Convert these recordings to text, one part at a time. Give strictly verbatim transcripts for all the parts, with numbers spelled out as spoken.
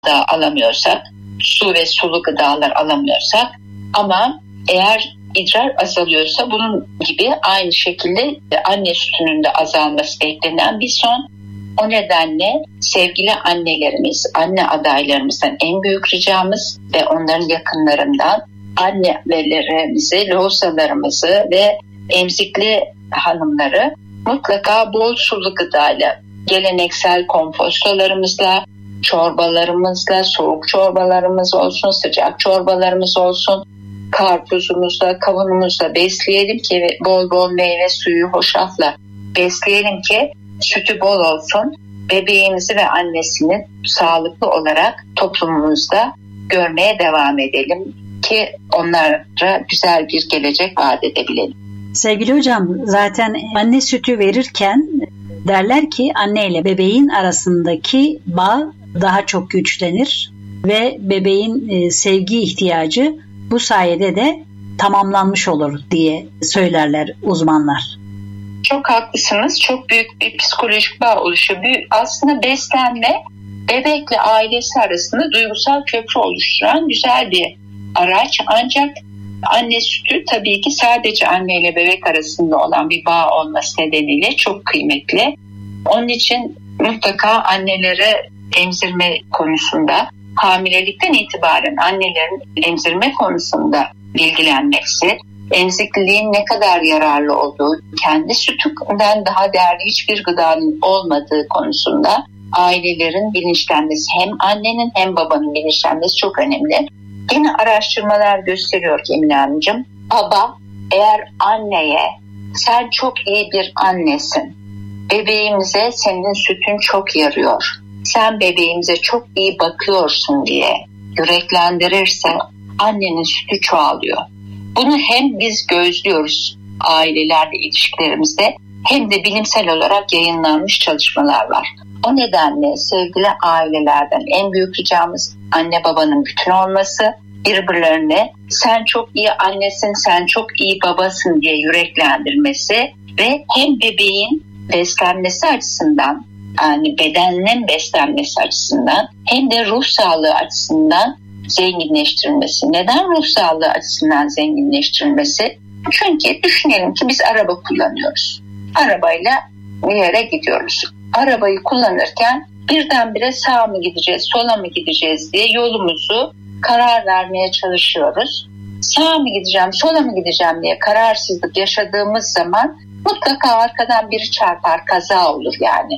gıda alamıyorsak, su ve sulu gıdalar alamıyorsak, ama eğer idrar azalıyorsa bunun gibi aynı şekilde anne sütünün de azalması beklenen bir son. O nedenle sevgili annelerimiz, anne adaylarımızdan en büyük ricamız ve onların yakınlarından annelerimizi, lohusalarımızı ve emzikli hanımları mutlaka bol sulu gıdayla, geleneksel kompostolarımızla, çorbalarımızla, soğuk çorbalarımız olsun, sıcak çorbalarımız olsun, karpuzumuzla, kavunumuzla besleyelim ki bol bol meyve suyu, hoşafla besleyelim ki sütü bol olsun. Bebeğimizi ve annesini sağlıklı olarak toplumumuzda görmeye devam edelim ki onlara güzel bir gelecek vaat edebilelim. Sevgili hocam, zaten anne sütü verirken derler ki anne ile bebeğin arasındaki bağ daha çok güçlenir ve bebeğin sevgi ihtiyacı bu sayede de tamamlanmış olur diye söylerler uzmanlar. Çok haklısınız. Çok büyük bir psikolojik bağ oluşuyor. Aslında beslenme bebekle ailesi arasında duygusal köprü oluşturan güzel bir araç. Ancak anne sütü tabii ki sadece anne ile bebek arasında olan bir bağ olması nedeniyle çok kıymetli. Onun için mutlaka annelere emzirme konusunda, hamilelikten itibaren annelerin emzirme konusunda bilgilenmesi, emzikliliğin ne kadar yararlı olduğu, kendi sütünden daha değerli hiçbir gıdanın olmadığı konusunda ailelerin bilinçlenmesi, hem annenin hem babanın bilinçlenmesi çok önemli. Yine araştırmalar gösteriyor ki Emine Hanımcığım, baba eğer anneye sen çok iyi bir annesin, bebeğimize senin sütün çok yarıyor, sen bebeğimize çok iyi bakıyorsun diye yüreklendirirse annenin sütü çoğalıyor. Bunu hem biz gözlüyoruz ailelerle ilişkilerimizde, hem de bilimsel olarak yayınlanmış çalışmalar var. O nedenle sevgili ailelerden en büyük ricamız anne babanın bütün olması, birbirlerine sen çok iyi annesin, sen çok iyi babasın diye yüreklendirmesi ve hem bebeğin beslenmesi açısından, yani bedeninin beslenmesi açısından hem de ruh sağlığı açısından zenginleştirilmesi. Neden ruh sağlığı açısından zenginleştirilmesi? Çünkü düşünelim ki biz araba kullanıyoruz. Arabayla bir yere gidiyoruz. Arabayı kullanırken birdenbire sağa mı gideceğiz, sola mı gideceğiz diye yolumuzu karar vermeye çalışıyoruz. Sağa mı gideceğim, sola mı gideceğim diye kararsızlık yaşadığımız zaman mutlaka arkadan biri çarpar, kaza olur yani.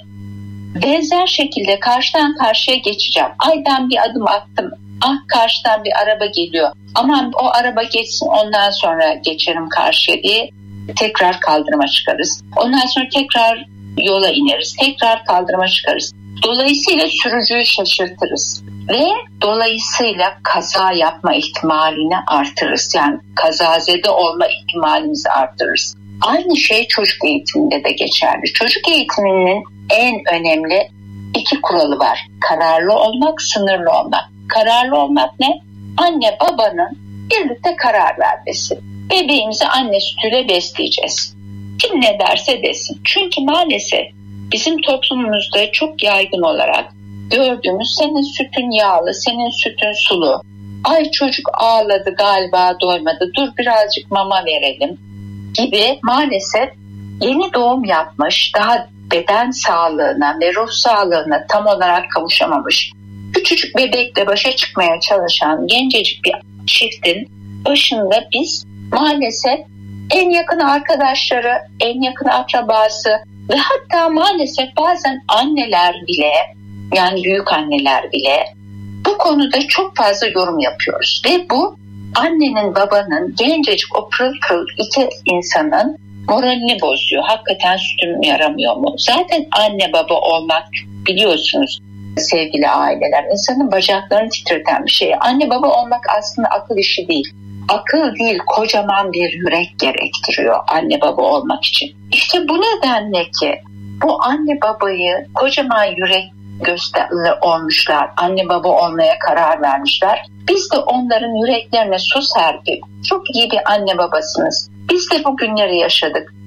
Benzer şekilde karşıdan karşıya geçeceğim. Ay ben bir adım attım. Ah karşıdan bir araba geliyor. Aman o araba geçsin ondan sonra geçerim karşıya diye tekrar kaldırıma çıkarız. Ondan sonra tekrar yola ineriz. Tekrar kaldırıma çıkarız. Dolayısıyla sürücüyü şaşırtırız. Ve dolayısıyla kaza yapma ihtimalini artırırız. Yani kazazede olma ihtimalimizi artırırız. Aynı şey çocuk eğitiminde de geçerli. Çocuk eğitiminin en önemli iki kuralı var. Kararlı olmak, sınırlı olmak. Kararlı olmak ne? Anne babanın birlikte karar vermesi. Bebeğimizi anne sütüyle besleyeceğiz. Kim ne derse desin. Çünkü maalesef bizim toplumumuzda çok yaygın olarak gördüğümüz senin sütün yağlı, senin sütün sulu. Ay çocuk ağladı galiba doymadı, dur birazcık mama verelim gibi maalesef yeni doğum yapmış, daha beden sağlığına ve ruh sağlığına tam olarak kavuşamamış, küçücük bebekle başa çıkmaya çalışan gencecik bir çiftin başında biz maalesef en yakın arkadaşları, en yakın akrabası ve hatta maalesef bazen anneler bile, yani büyük anneler bile bu konuda çok fazla yorum yapıyoruz. Ve bu annenin babanın gencecik o pırıl pırıl iki insanın moralini bozuyor. Hakikaten sütüm yaramıyor mu? Zaten anne baba olmak biliyorsunuz sevgili aileler, insanın bacaklarını titreten bir şey. Anne baba olmak aslında akıl işi değil. Akıl değil, kocaman bir yürek gerektiriyor anne baba olmak için. İşte bu nedenle ki bu anne babayı kocaman yürek gösterili olmuşlar. Anne baba olmaya karar vermişler. Biz de onların yüreklerine su serpip çok iyi bir anne babasınız. Biz de bu günleri yaşadık.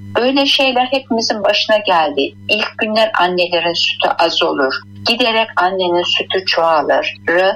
Öyle şeyler hepimizin başına geldi. İlk günler annelerin sütü az olur. Giderek annenin sütü çoğalır.